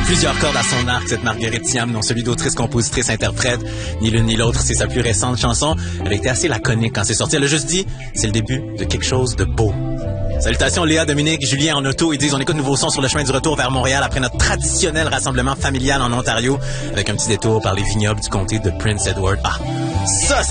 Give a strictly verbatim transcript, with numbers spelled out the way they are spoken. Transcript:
Plusieurs cordes à son arc, cette Marguerite Thiam, non celui d'autrice, compositrice, interprète, ni l'une ni l'autre, c'est sa plus récente chanson. Elle a été assez laconique quand c'est sorti. Elle a juste dit, c'est le début de quelque chose de beau. Salutations Léa, Dominique, Julien en auto. Ils disent, on écoute nouveau son sur le chemin du retour vers Montréal après notre traditionnel rassemblement familial en Ontario avec un petit détour par les vignobles du comté de Prince Edward. Ah, ça, ça